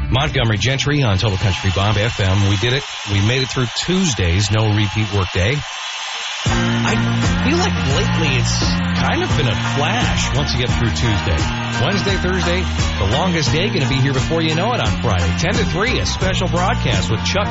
Montgomery Gentry on Total Country Bob FM. We did it. We made it through Tuesdays. No repeat workday. I feel like lately it's kind of been a flash once you get through Tuesday. Wednesday, Thursday, the longest day going to be here before you know it on Friday. 10 to 3, a special broadcast with Chuck